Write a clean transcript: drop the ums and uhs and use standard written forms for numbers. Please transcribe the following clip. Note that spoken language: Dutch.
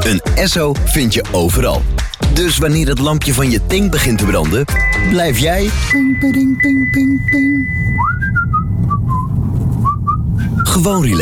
Een Esso vind je overal. Dus wanneer het lampje van je tank begint te branden, blijf jij gewoon relaxed